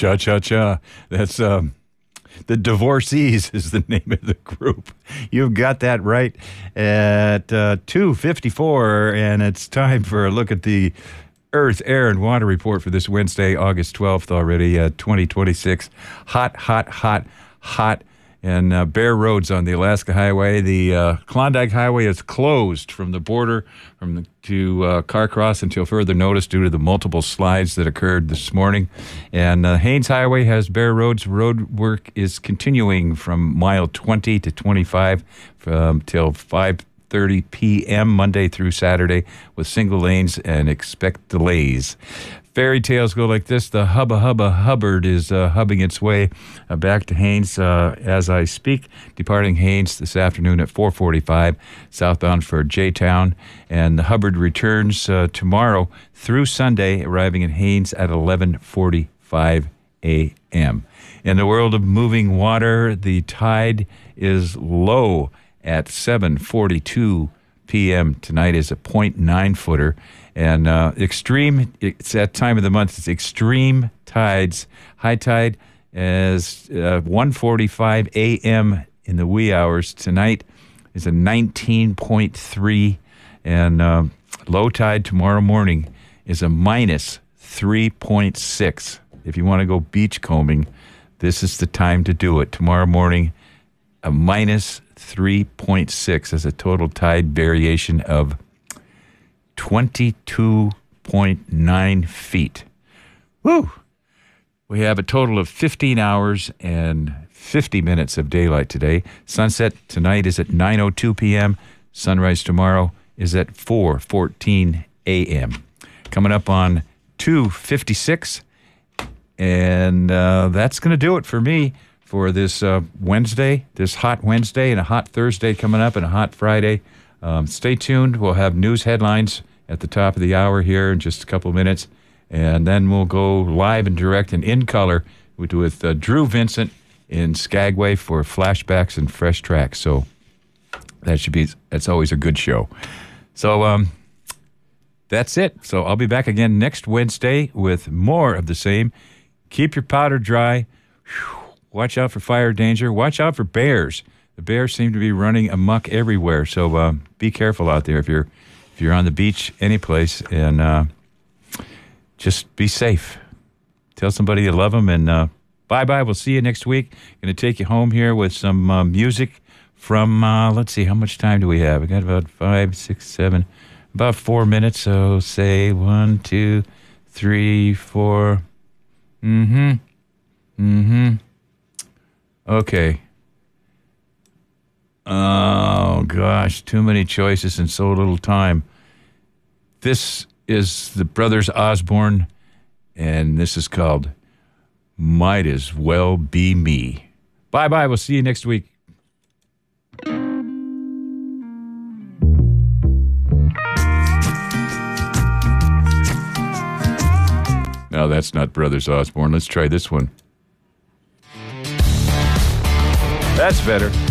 Cha-cha-cha. That's the Divorcees is the name of the group. You've got that right at 2:54, and it's time for a look at the Earth, Air, and Water Report for this Wednesday, August 12th already, 2026. Hot, hot, hot, hot. And bare roads on the Alaska Highway. The Klondike Highway is closed from the border to Carcross until further notice due to the multiple slides that occurred this morning. And Haines Highway has bare roads. Road work is continuing from mile 20 to 25 till 5:30 p.m. Monday through Saturday with single lanes, and expect delays. Fairy tales go like this. The Hubba Hubba Hubbard is hubbing its way back to Haines as I speak, departing Haines this afternoon at 4:45, southbound for J-Town. And the Hubbard returns tomorrow through Sunday, arriving in Haines at 11:45 a.m. In the world of moving water, the tide is low at 7:42 p.m. Tonight is a 0.9 footer. And it's that time of the month, it's extreme tides. High tide is 1:45 a.m. in the wee hours. Tonight is a 19.3, and low tide tomorrow morning is a minus 3.6. If you want to go beach combing, this is the time to do it. Tomorrow morning, a minus 3.6 as a total tide variation of 22.9 feet. Woo! We have a total of 15 hours and 50 minutes of daylight today. Sunset tonight is at 9:02 p.m. Sunrise tomorrow is at 4:14 a.m. Coming up on 2:56. And that's going to do it for me for this Wednesday, this hot Wednesday, and a hot Thursday coming up, and a hot Friday. Stay tuned. We'll have news headlines at the top of the hour here in just a couple of minutes. And then we'll go live and direct and in color with Drew Vincent in Skagway for flashbacks and fresh tracks. So that's always a good show. So that's it. So I'll be back again next Wednesday with more of the same. Keep your powder dry. Watch out for fire danger. Watch out for bears. The bears seem to be running amok everywhere, so be careful out there if you're on the beach, any place, and just be safe. Tell somebody you love them, and bye-bye. We'll see you next week. Going to take you home here with some music from, let's see, how much time do we have? We got about 5, 6, 7, about 4 minutes, so say 1, 2, 3, 4. Okay. Oh, gosh, too many choices and so little time. This is the Brothers Osborne, and this is called Might As Well Be Me. Bye-bye. We'll see you next week. No, that's not Brothers Osborne. Let's try this one. That's better.